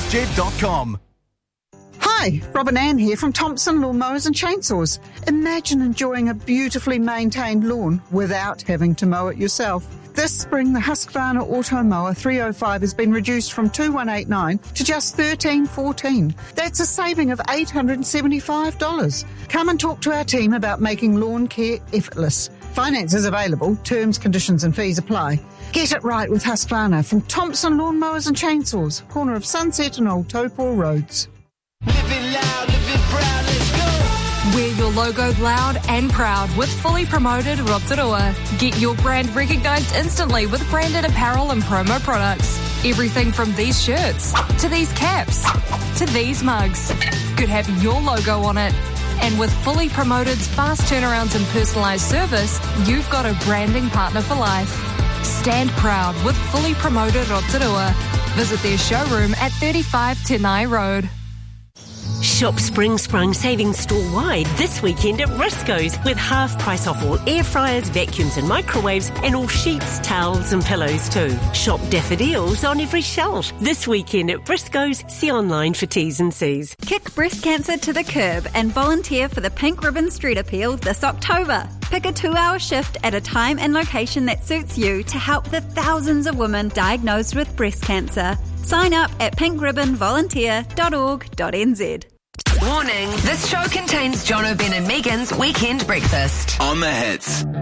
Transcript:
www.jed.com. Hi, Robin Ann here from Thompson Lawnmowers and Chainsaws. Imagine enjoying a beautifully maintained lawn without having to mow it yourself. This spring, the Husqvarna Auto Mower 305 has been reduced from $2,189 to just $1,314. That's a saving of $875. Come and talk to our team about making lawn care effortless. Finance is available. Terms, conditions and fees apply. Get it right with Husqvarna from Thompson Lawnmowers and Chainsaws, corner of Sunset and Old Taupo Roads. Living loud, living proud, let's go! Wear your logo loud and proud with fully promoted Rotorua. Get your brand recognised instantly with branded apparel and promo products. Everything from these shirts, to these caps, to these mugs could have your logo on it. And with Fully Promoted's fast turnarounds and personalised service, you've got a branding partner for life. Stand proud with Fully Promoted Rotorua. Visit their showroom at 35 Tenai Road. Shop Spring Sprung savings store-wide this weekend at Briscoe's with half price off all air fryers, vacuums and microwaves and all sheets, towels and pillows too. Shop daffodils on every shelf this weekend at Briscoe's. See online for T's and C's. Kick breast cancer to the curb and volunteer for the Pink Ribbon Street Appeal this October. Pick a 2-hour shift at a time and location that suits you to help the thousands of women diagnosed with breast cancer. Sign up at pinkribbonvolunteer.org.nz. Warning, this show contains John O'Ben and Megan's Weekend Breakfast. On the hits.